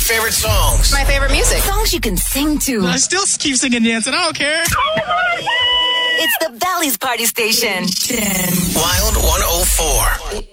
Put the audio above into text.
favorite songs. My favorite music. Songs you can sing to. I still keep singing dancing. I don't care. It's the Valley's Party Station. Wild 104.